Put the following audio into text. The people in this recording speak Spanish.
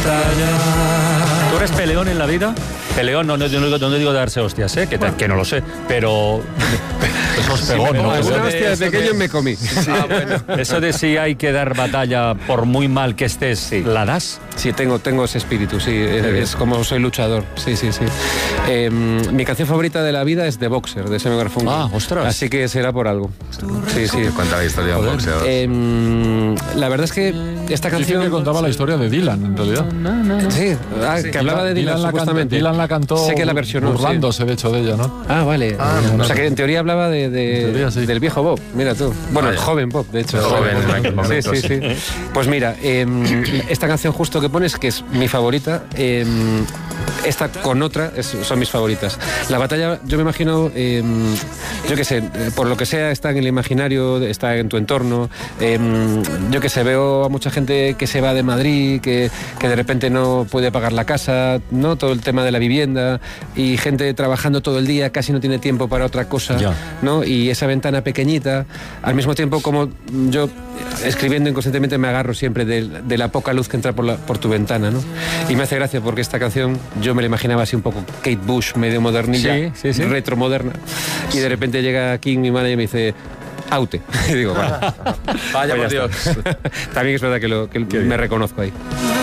¿Tú eres peleón en la vida? Peleón, no digo de darse hostias, que no lo sé, pero... Esos pegones, ¿no? Una hostia de pequeño me comí. Bueno. Eso de si hay que dar batalla por muy mal que estés, ¿la das? Sí, tengo ese espíritu, sí. Es como soy luchador. Sí. Mi canción favorita de la vida es The Boxer, de Simon & Garfunkel. Ah, ostras. Así que será por algo. Sí. Cuenta la historia de un boxeador. La verdad es que esta canción... Dice que contaba la historia de Dylan, en realidad. Sí, que hablaba de Dylan, supuestamente. Dylan la cantó, sé que la versionó, burlándose, de hecho, de ella, ¿no? Ah, vale. O sea, que en teoría hablaba del viejo Bob. Mira tú. Bueno, el joven Bob, de hecho. El joven en aquel momento. Sí. Pues mira, esta canción justo que pones, que es mi favorita, esta con otra son mis favoritas. La batalla, yo me imagino, yo qué sé, por lo que sea, está en el imaginario, está en tu entorno. Yo qué sé, veo a mucha gente que se va de Madrid, que de repente no puede pagar la casa, ¿no? Todo el tema de la vivienda, y gente trabajando todo el día, casi no tiene tiempo para otra cosa, ¿no? Y esa ventana pequeñita, al mismo tiempo como yo escribiendo inconscientemente me agarro siempre de la poca luz que entra por tu ventana, ¿no? Y me hace gracia porque esta canción yo me la imaginaba así un poco Kate Bush, medio modernilla, retromoderna, y de repente llega King, mi manager, y me dice: Aute. Y digo, bueno, vaya por Dios. También es verdad que me reconozco ahí.